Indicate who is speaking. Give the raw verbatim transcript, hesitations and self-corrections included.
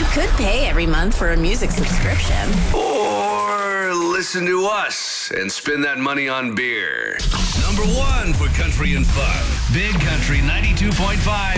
Speaker 1: could pay every month for a music subscription.
Speaker 2: Or listen to us and spend that money on beer.
Speaker 3: Number one for country and fun. Big Country ninety-two point five.